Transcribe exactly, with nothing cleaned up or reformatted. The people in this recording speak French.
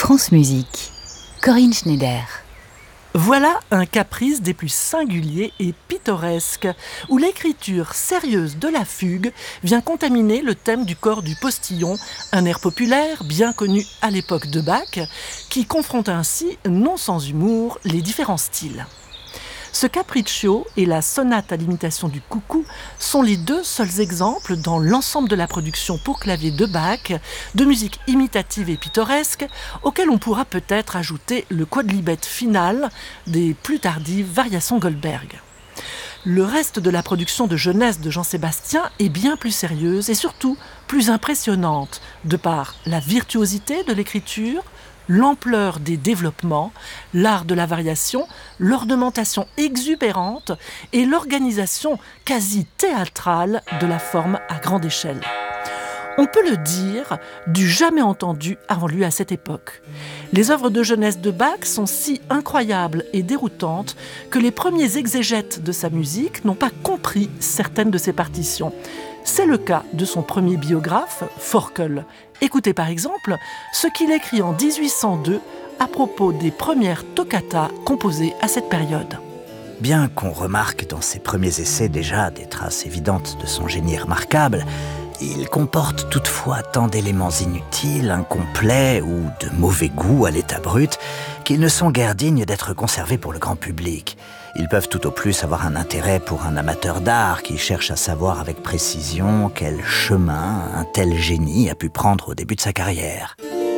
France Musique, Corinne Schneider. Voilà un caprice des plus singuliers et pittoresques, où l'écriture sérieuse de la fugue vient contaminer le thème du corps du postillon, un air populaire bien connu à l'époque de Bach, qui confronte ainsi, non sans humour, les différents styles. Ce capriccio et la sonate à l'imitation du coucou sont les deux seuls exemples dans l'ensemble de la production pour clavier de Bach, de musique imitative et pittoresque, auquel on pourra peut-être ajouter le quodlibet final des plus tardives variations Goldberg. Le reste de la production de jeunesse de Jean-Sébastien est bien plus sérieuse et surtout plus impressionnante, de par la virtuosité de l'écriture, l'ampleur des développements, l'art de la variation, l'ornementation exubérante et l'organisation quasi théâtrale de la forme à grande échelle. On peut le dire, du jamais entendu avant lui à cette époque. Les œuvres de jeunesse de Bach sont si incroyables et déroutantes que les premiers exégètes de sa musique n'ont pas compris certaines de ses partitions. C'est le cas de son premier biographe, Forkel. Écoutez par exemple ce qu'il écrit en dix-huit cent deux à propos des premières toccatas composées à cette période. Bien qu'on remarque dans ses premiers essais déjà des traces évidentes de son génie remarquable, il comporte toutefois tant d'éléments inutiles, incomplets ou de mauvais goût à l'état brut qu'ils ne sont guère dignes d'être conservés pour le grand public. Ils peuvent tout au plus avoir un intérêt pour un amateur d'art qui cherche à savoir avec précision quel chemin un tel génie a pu prendre au début de sa carrière.